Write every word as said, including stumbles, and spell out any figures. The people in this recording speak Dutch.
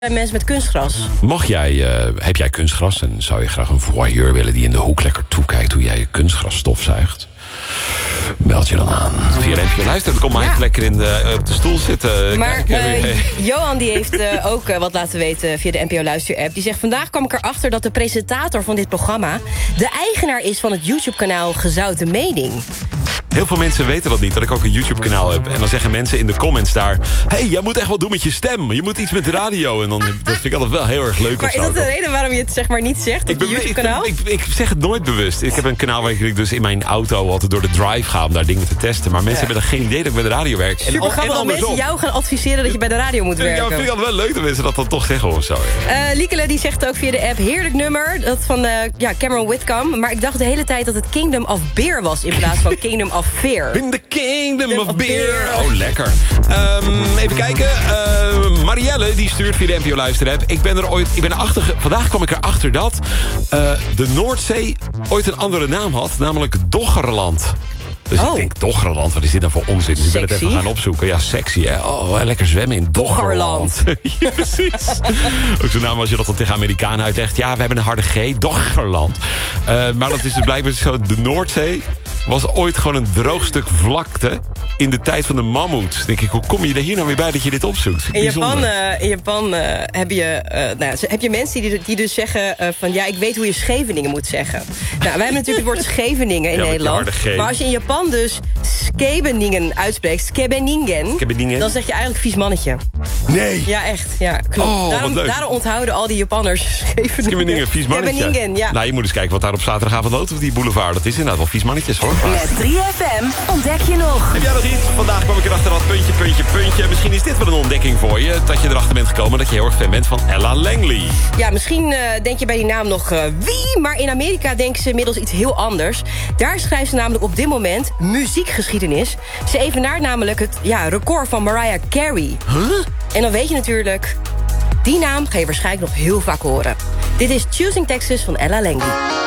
Mensen met kunstgras. Mag jij, uh, heb jij kunstgras en zou je graag een voyeur willen die in de hoek lekker toekijkt hoe jij je kunstgras stofzuigt? Meld je dan aan. Via een even luisteren, dan kom maar ja. even lekker in de, op de stoel zitten. Maar Kijk, uh, Johan die heeft uh, ook uh, wat laten weten via de N P O Luister-app. Die zegt, vandaag kwam ik erachter dat de presentator van dit programma de eigenaar is van het YouTube-kanaal Gezouten Mening. Heel veel mensen weten dat niet, dat ik ook een YouTube-kanaal heb. En dan zeggen mensen in de comments daar, hey, jij moet echt wat doen met je stem. Je moet iets met de radio. En dan, dat vind ik altijd wel heel erg leuk. Maar is dat de reden waarom je het zeg maar niet zegt op je YouTube-kanaal? Ik, ik, ik zeg het nooit bewust. Ik heb een kanaal waar ik dus in mijn auto altijd door de drive ga om daar dingen te testen. Maar mensen ja. hebben er geen idee dat ik bij de radio werk. Super en, grappig dat mensen jou gaan adviseren dat je bij de radio moet werken. Ja, vind ik altijd wel leuk dat mensen dat dan toch zeggen of zo. Ja. Uh, Liekele die zegt ook via de app, heerlijk nummer. Dat van uh, ja, Cameron Whitcomb. Maar ik dacht de hele tijd dat het Kingdom of Beer was in plaats van Kingdom of Fear. In the Kingdom of, of Beer. Beer. Oh, lekker. Um, even kijken. Uh, Marielle, die stuurt via de N P O Luister-app. Ik ben er ooit, ik ben erachter, vandaag kwam ik erachter dat uh, de Noordzee ooit een andere naam had, namelijk Doggerland. Dus oh. ik denk, Doggerland, wat is dit nou voor onzin? Dus ik ben het even gaan opzoeken. Ja, sexy, hè? Oh, lekker zwemmen in Doggerland. Ja, precies. Ook zo'n naam als je dat dan tegen Amerikanen uitlegt. Ja, we hebben een harde G, Doggerland. Uh, maar dat is dus blijkbaar zo, de Noordzee was ooit gewoon een droog stuk vlakte in de tijd van de mammoet. Dan denk ik, hoe kom je er hier nou weer bij dat je dit opzoekt? In Japan, uh, in Japan uh, heb, je, uh, nou, heb je mensen die, die dus zeggen uh, van ja, ik weet hoe je Scheveningen moet zeggen. Nou, wij hebben natuurlijk het woord Scheveningen in ja, Nederland. Maar als je in Japan dus Scheveningen uitspreekt, Scheveningen, Scheveningen, dan zeg je eigenlijk vies mannetje. Nee. Ja, echt. Ja, klopt. Oh, daarom, daarom onthouden al die Japanners Scheveningen. Scheveningen, vies mannetje. Scheveningen, ja. Nou, je moet eens kijken wat daar op zaterdagavond loopt op die boulevard. Dat is inderdaad wel vies mannetjes, hoor. Met drie F M ontdek je nog. Heb jij nog iets? Vandaag kwam ik erachter dat puntje, puntje, puntje. Misschien is dit wel een ontdekking voor je. Dat je erachter bent gekomen dat je heel erg fan bent van Ella Langley. Ja, misschien uh, denk je bij die naam nog uh, wie? Maar in Amerika denken ze inmiddels iets heel anders. Daar schrijft ze namelijk op dit moment muziekgeschiedenis. Ze evenaart namelijk het ja, record van Mariah Carey. Huh? En dan weet je natuurlijk, die naam ga je waarschijnlijk nog heel vaak horen. Dit is Choosing Texas van Ella Langley.